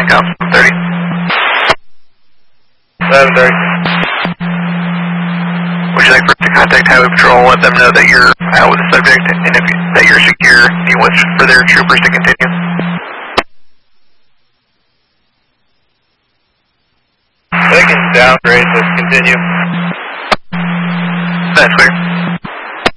Council 30. 730. Would you like for us to contact Highway Patrol and let them know that you're out with the subject and that you're secure and you wish for their troopers to continue? They can downgrade, let's continue. That's clear.